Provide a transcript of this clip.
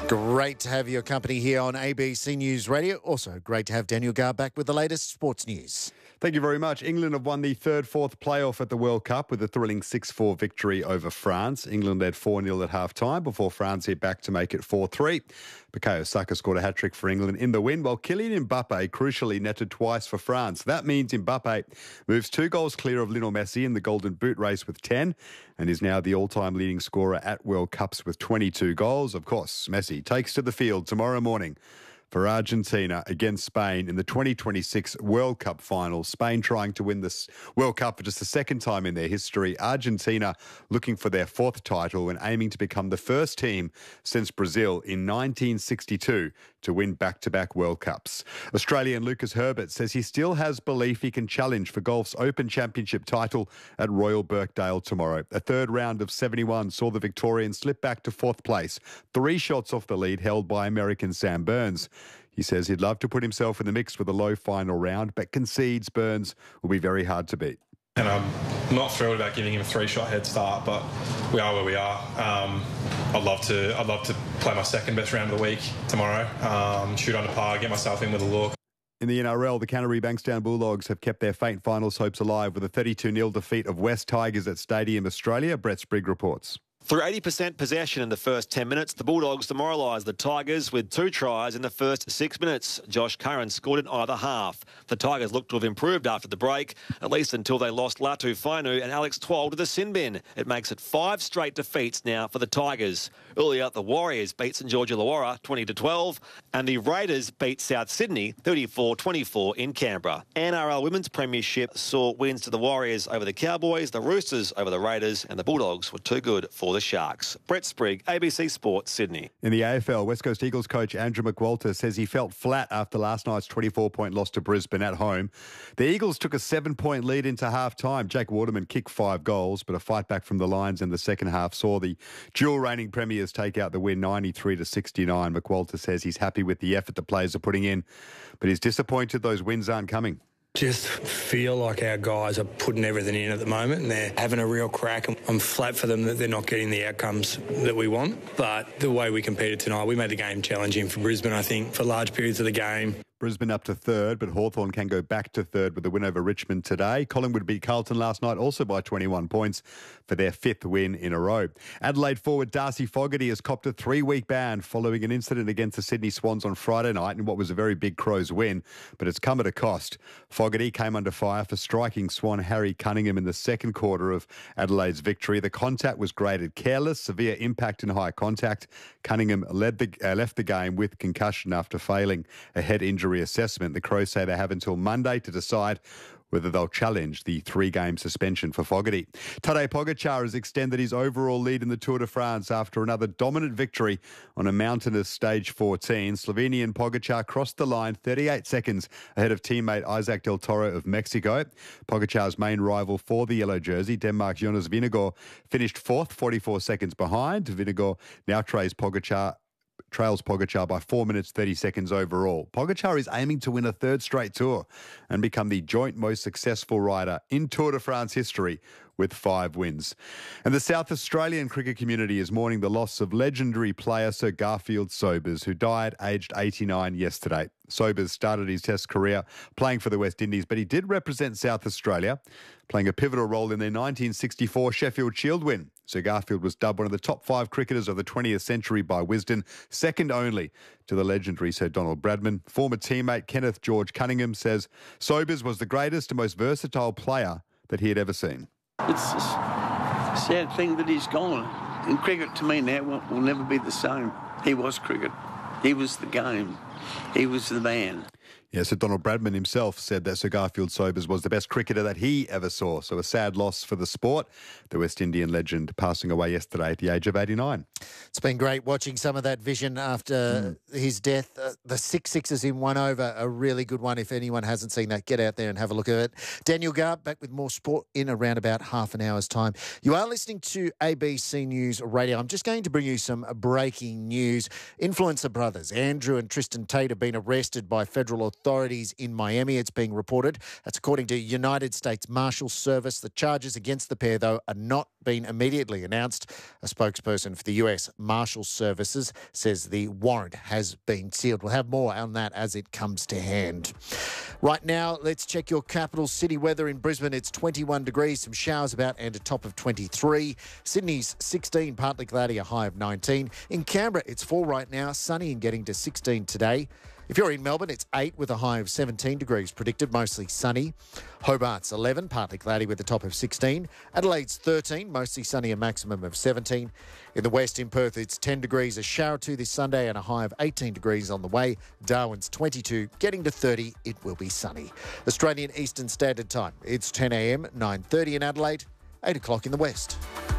Great to have your company here on ABC News Radio. Also, great to have Daniel Gar back with the latest sports news. Thank you very much. England have won the fourth playoff at the World Cup with a thrilling 6-4 victory over France. England led 4-0 at half-time before France hit back to make it 4-3. Bukayo Saka scored a hat-trick for England in the win, while Kylian Mbappe crucially netted twice for France. That means Mbappe moves 2 goals clear of Lionel Messi in the Golden Boot race with 10 and is now the all-time leading scorer at World Cups with 22 goals. Of course, Messi takes to the field tomorrow morning for Argentina against Spain in the 2026 World Cup final. Spain trying to win this World Cup for just the second time in their history. Argentina looking for their 4th title and aiming to become the first team since Brazil in 1962 to win back-to-back World Cups. Australian Lucas Herbert says he still has belief he can challenge for golf's Open Championship title at Royal Birkdale tomorrow. A third round of 71 saw the Victorian slip back to 4th place, 3 shots off the lead held by American Sam Burns. He says he'd love to put himself in the mix with a low final round, but concedes Burns will be very hard to beat. And I'm not thrilled about giving him a 3-shot head start, but we are where we are. I'd love to play my second best round of the week tomorrow, shoot under par, get myself in with a look. In the NRL, the Canterbury Bankstown Bulldogs have kept their faint finals hopes alive with a 32-0 defeat of West Tigers at Stadium Australia. Brett Sprigg reports. Through 80% possession in the first 10 minutes, the Bulldogs demoralised the Tigers with 2 tries in the first 6 minutes. Josh Curran scored in either half. The Tigers looked to have improved after the break, at least until they lost Latu Fainu and Alex Twal to the sin bin. It makes it 5 straight defeats now for the Tigers. Earlier, the Warriors beat St George Illawarra 20-12, and the Raiders beat South Sydney 34-24 in Canberra. NRL Women's Premiership saw wins to the Warriors over the Cowboys, the Roosters over the Raiders, and the Bulldogs were too good for the Sharks. Brett Sprigg, ABC Sports, Sydney. In the AFL, West Coast Eagles coach Andrew McWalter says he felt flat after last night's 24-point loss to Brisbane at home. The Eagles took a 7-point lead into half-time. Jake Waterman kicked 5 goals, but a fight back from the Lions in the second half saw the dual reigning premiers take out the win 93-69. McWalter says he's happy with the effort the players are putting in, but he's disappointed those wins aren't coming. Just feel like our guys are putting everything in at the moment and they're having a real crack. I'm flat for them that they're not getting the outcomes that we want. But the way we competed tonight, we made the game challenging for Brisbane, I think, for large periods of the game. Brisbane up to 3rd, but Hawthorn can go back to 3rd with a win over Richmond today. Collingwood beat Carlton last night also by 21 points for their 5th win in a row. Adelaide forward Darcy Fogarty has copped a 3-week ban following an incident against the Sydney Swans on Friday night in what was a very big Crows win, but it's come at a cost. Fogarty came under fire for striking Swan Harry Cunningham in the second quarter of Adelaide's victory. The contact was graded careless, severe impact and high contact. Cunningham left the game with concussion after failing a head injury assessment. The Crows say they have until Monday to decide whether they'll challenge the 3-game suspension for Fogarty. Tadej Pogačar has extended his overall lead in the Tour de France after another dominant victory on a mountainous stage 14. Slovenian Pogačar crossed the line 38 seconds ahead of teammate Isaac Del Toro of Mexico. Pogačar's main rival for the yellow jersey, Denmark's Jonas Vingegaard, finished 4th, 44 seconds behind. Vingegaard now trails Pogačar by 4 minutes, 30 seconds overall. Pogačar is aiming to win a 3rd straight Tour and become the joint most successful rider in Tour de France history with 5 wins. And the South Australian cricket community is mourning the loss of legendary player Sir Garfield Sobers, who died aged 89 yesterday. Sobers started his Test career playing for the West Indies, but he did represent South Australia, playing a pivotal role in their 1964 Sheffield Shield win. Sir Garfield was dubbed one of the top 5 cricketers of the 20th century by Wisden, second only to the legendary Sir Donald Bradman. Former teammate Kenneth George Cunningham says Sobers was the greatest and most versatile player that he had ever seen. It's a sad thing that he's gone. And cricket to me now will never be the same. He was cricket. He was the game. He was the man. Yes, Sir Donald Bradman himself said that Sir Garfield Sobers was the best cricketer that he ever saw. So a sad loss for the sport. The West Indian legend passing away yesterday at the age of 89. It's been great watching some of that vision after his death. The 6 sixes in 1 over, a really good one. If anyone hasn't seen that, get out there and have a look at it. Daniel Gar back with more sport in around about half an hour's time. You are listening to ABC News Radio. I'm just going to bring you some breaking news. Influencer brothers Andrew and Tristan Tate have been arrested by federal authorities in Miami. It's being reported. That's according to United States Marshal Service. The charges against the pair, though, are not been immediately announced. A spokesperson for the US Marshals Services says the warrant has been sealed. We'll have more on that as it comes to hand. Right now, let's check your capital city weather. In Brisbane, it's 21 degrees, some showers about and a top of 23. Sydney's 16, partly cloudy, a high of 19. In Canberra, it's 4 right now, sunny and getting to 16 today. If you're in Melbourne, it's 8 with a high of 17 degrees predicted, mostly sunny. Hobart's 11, partly cloudy with a top of 16. Adelaide's 13, mostly sunny, a maximum of 17. In the west, in Perth, it's 10 degrees, a shower or two this Sunday and a high of 18 degrees on the way. Darwin's 22, getting to 30, it will be sunny. Australian Eastern Standard Time, it's 10 a.m, 9:30 in Adelaide, 8 o'clock in the west.